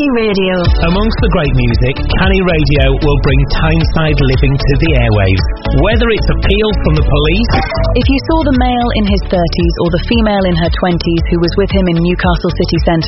Radio. Amongst the great music, Canny Radio will bring Tyneside living to the airwaves. Whether it's Appeal from the Police... If you saw the male in his 30s or the female in her 20s who was with him in Newcastle city centre